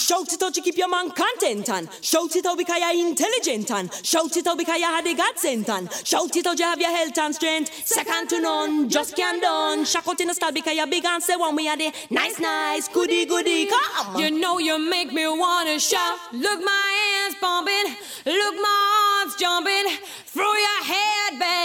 Shout it out to keep your man content on. Shout it out because you're intelligent on. Shout it out because you had the God sent on. Shout it out you have your health and strength. Second to none, just can't done. Shout out in the style because you're big and say one we are the nice, goody, come. You know you make me wanna shout. Look my hands pumping, look my arms jumping.